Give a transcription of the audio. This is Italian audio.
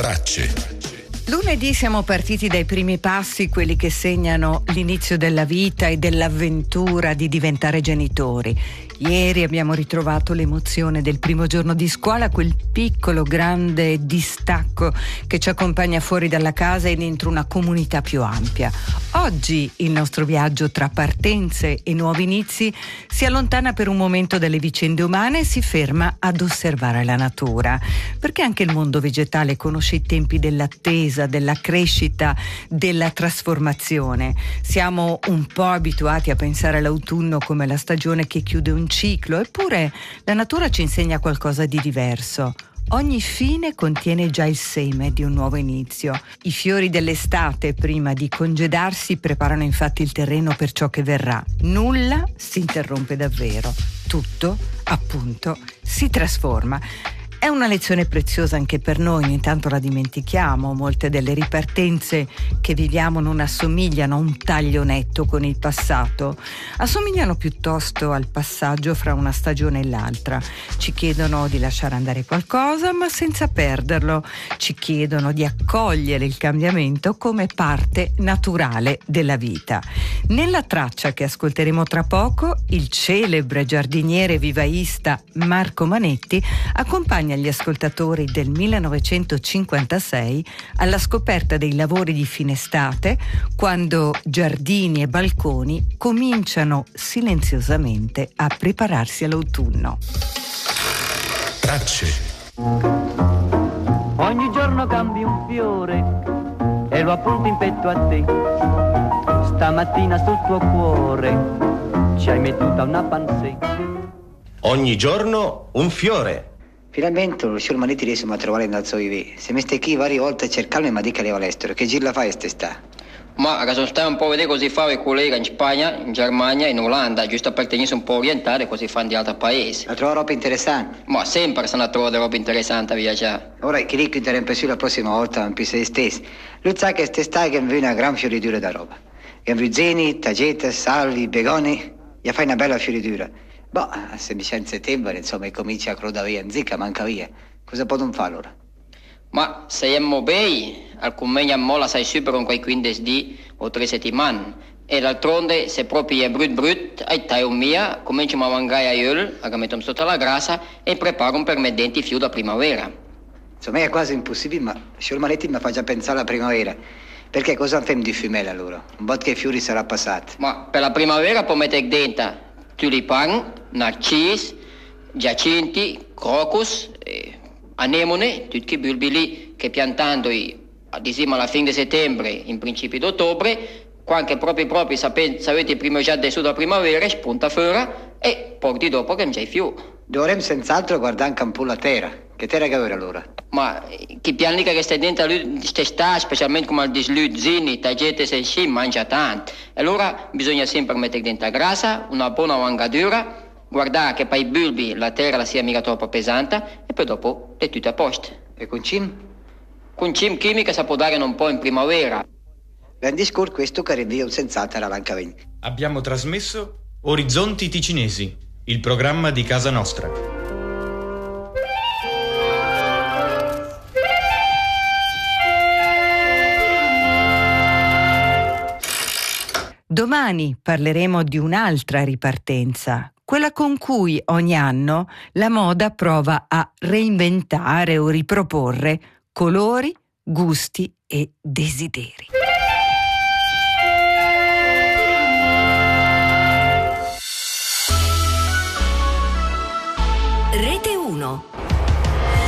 Tracce. Lunedì siamo partiti dai primi passi, quelli che segnano l'inizio della vita e dell'avventura di diventare genitori. Ieri abbiamo ritrovato l'emozione del primo giorno di scuola, quel piccolo grande distacco che ci accompagna fuori dalla casa e dentro una comunità più ampia. Oggi il nostro viaggio tra partenze e nuovi inizi si allontana per un momento dalle vicende umane e si ferma ad osservare la natura, perché anche il mondo vegetale conosce i tempi dell'attesa, della crescita, della trasformazione. Siamo un po' abituati a pensare all'autunno come la stagione che chiude un ciclo, eppure la natura ci insegna qualcosa di diverso. Ogni fine contiene già il seme di un nuovo inizio. I fiori dell'estate, prima di congedarsi, preparano infatti il terreno per ciò che verrà. Nulla si interrompe davvero. Tutto, appunto, si trasforma. È una lezione preziosa anche per noi, ogni tanto la dimentichiamo. Molte delle ripartenze che viviamo non assomigliano a un taglio netto con il passato, assomigliano piuttosto al passaggio fra una stagione e l'altra. Ci chiedono di lasciare andare qualcosa, ma senza perderlo. Ci chiedono di accogliere il cambiamento come parte naturale della vita. Nella traccia che ascolteremo tra poco, il celebre giardiniere vivaista Marco Manetti accompagna gli ascoltatori del 1956 alla scoperta dei lavori di fine estate, quando giardini e balconi cominciano silenziosamente a prepararsi all'autunno. Tracce. Ogni giorno cambi un fiore e lo appunti in petto a te. Stamattina sul tuo cuore ci hai mettuta una pansè. Ogni giorno un fiore. Finalmente il signor Manetti riesce a trovare in alzo vivi. Se mi stai qui varie volte a cercarlo e mi dica che leva all'estero. Che giro la fai sta? Ma ragazzi, stai un po' a vedere così fa i colleghi in Spagna, in Germania, in Olanda, giusto per tenersi un po' orientare così fanno di altri paesi. La trovo roba interessante. Ma sempre se ne trova roba interessante a viaggiare. Ora che dico interrompe su la prossima volta non più se stessi. Lui sa che st'estate che viene una gran fioritura da roba. Gambrizini, tagete, salvi, begoni. Gli fai una bella fioritura. Boh, se mi c'è in settembre, insomma, e comincia a crodare via, in zicca, manca via. Cosa posso fare allora? Ma se siamo bei, alcune molla sai su per un quei 15 di o 3 settimane. E d'altronde, se proprio è brut, ai taio mia, cominciamo a mangiare a iol, a mettiamo sotto la grassa e preparo un permedenti fiu da primavera. Insomma, è quasi impossibile, ma signor Manetti mi fa già pensare alla primavera. Perché cosa fanno di fumela allora? Un botto che i fiori sarà passato. Ma per la primavera può mettere dentro tulipan, narcisi, giacinti, crocus, anemone, tutti i bulbi lì che piantando diciamo alla fine di settembre, in principio di ottobre, quando proprio sapete il primo giorno della primavera, spunta fuori e pochi dopo che non c'è i fiori. Dovremmo senz'altro guardare anche un po' la terra. Che terra che ora allora? Ma chi pianica che sta dentro sta, specialmente come al disluzzini, tagete se si mangia tanto. Allora bisogna sempre mettere dentro la grassa, una buona mangatura, guardare che per i bulbi la terra la sia mica troppo pesante e poi dopo è tutto a posto. E con cim? Con cim chimica si può dare un po' in primavera. Ben discorso questo che rinvia senz'altro alla Lanca 20. Abbiamo trasmesso Orizzonti Ticinesi, il programma di casa nostra. Domani parleremo di un'altra ripartenza, quella con cui ogni anno la moda prova a reinventare o riproporre colori, gusti e desideri. Rete 1